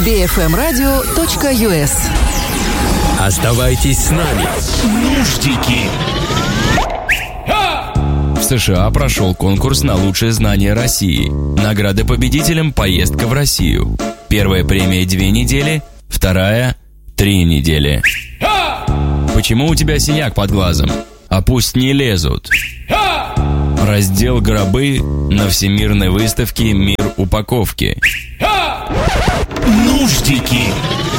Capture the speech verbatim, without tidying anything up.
би эф эм радио точка ю эс. Оставайтесь с нами. Нуждики. В США прошел конкурс на лучшее знание России. Награда победителям — поездка в Россию. Первая премия — две недели, вторая — три недели. Почему у тебя синяк под глазом? А пусть не лезут. Раздел «Гробы» на Всемирной выставке «Мир упаковки». Нуждики.